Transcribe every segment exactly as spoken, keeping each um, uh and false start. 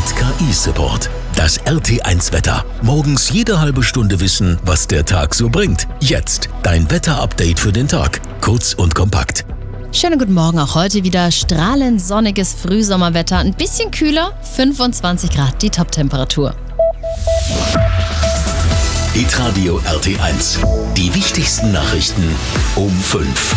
mit K I-Support. Das R T eins Wetter. Morgens jede halbe Stunde wissen, was der Tag so bringt. Jetzt dein Wetter-Update für den Tag. Kurz und kompakt. Schönen guten Morgen, auch heute wieder strahlend sonniges Frühsommerwetter. Ein bisschen kühler, fünfundzwanzig Grad die Top-Temperatur. Hitradio R T eins. Die wichtigsten Nachrichten um fünf.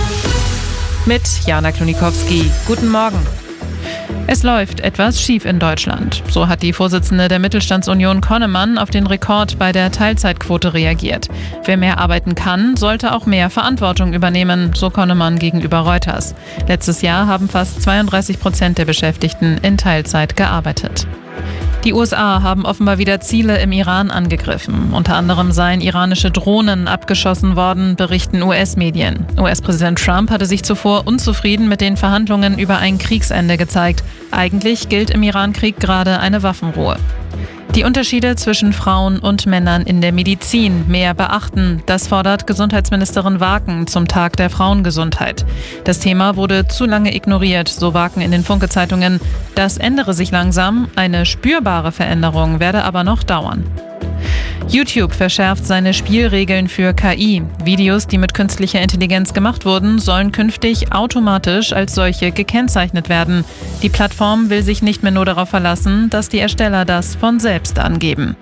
Mit Jana Klonikowski. Guten Morgen. Es läuft etwas schief in Deutschland. So hat die Vorsitzende der Mittelstandsunion Connemann auf den Rekord bei der Teilzeitquote reagiert. Wer mehr arbeiten kann, sollte auch mehr Verantwortung übernehmen, so Connemann gegenüber Reuters. Letztes Jahr haben fast zweiunddreißig Prozent der Beschäftigten in Teilzeit gearbeitet. Die U S A haben offenbar wieder Ziele im Iran angegriffen. Unter anderem seien iranische Drohnen abgeschossen worden, berichten U S-Medien. U S-Präsident Trump hatte sich zuvor unzufrieden mit den Verhandlungen über ein Kriegsende gezeigt. Eigentlich gilt im Iran-Krieg gerade eine Waffenruhe. Die Unterschiede zwischen Frauen und Männern in der Medizin mehr beachten. Das fordert Gesundheitsministerin Waken zum Tag der Frauengesundheit. Das Thema wurde zu lange ignoriert, so Waken in den Funke-Zeitungen. Das ändere sich langsam, eine spürbare Veränderung werde aber noch dauern. YouTube verschärft seine Spielregeln für K I. Videos, die mit künstlicher Intelligenz gemacht wurden, sollen künftig automatisch als solche gekennzeichnet werden. Die Plattform will sich nicht mehr nur darauf verlassen, dass die Ersteller das von selbst angeben.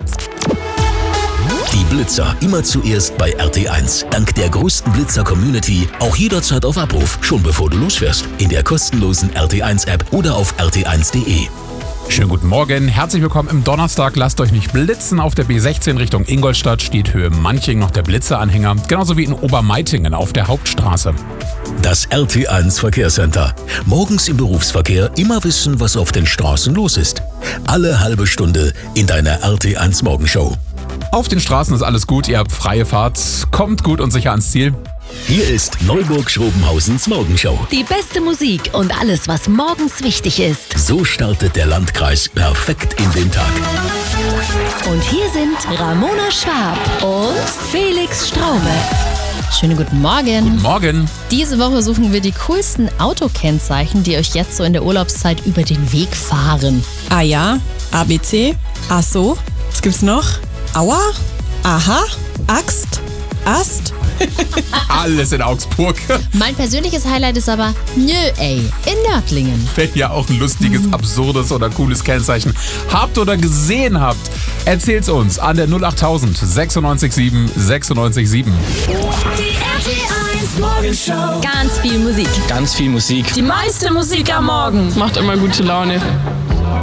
Die Blitzer immer zuerst bei R T eins. Dank der größten Blitzer-Community auch jederzeit auf Abruf, schon bevor du losfährst. In der kostenlosen R T eins App oder auf r t eins punkt d e. Schönen guten Morgen, herzlich willkommen im Donnerstag. Lasst euch nicht blitzen. Auf der B sechzehn Richtung Ingolstadt steht Höhe Manching noch der Blitzeranhänger, genauso wie in Obermeitingen auf der Hauptstraße. Das R T eins Verkehrscenter. Morgens im Berufsverkehr immer wissen, was auf den Straßen los ist. Alle halbe Stunde in deiner R T eins Morgenshow. Auf den Straßen ist alles gut, ihr habt freie Fahrt, kommt gut und sicher ans Ziel. Hier ist Neuburg-Schrobenhausens Morgenshow. Die beste Musik und alles, was morgens wichtig ist. So startet der Landkreis perfekt in den Tag. Und hier sind Ramona Schwab und Felix Straube. Schönen guten Morgen. Guten Morgen. Diese Woche suchen wir die coolsten Autokennzeichen, die euch jetzt so in der Urlaubszeit über den Weg fahren. Ah ja, A B C, ach so, was gibt's noch? Aua, aha, Axt, Ast. Alles in Augsburg. Mein persönliches Highlight ist aber Nö ey in Nördlingen. Wenn ihr auch ein lustiges, absurdes oder cooles Kennzeichen habt oder gesehen habt, erzählt's uns an der null achttausend sechsundneunzig sieben sechsundneunzig sieben. Die R T eins Morgenshow. Ganz viel Musik. Ganz viel Musik. Die meiste Musik am Morgen. Macht immer gute Laune.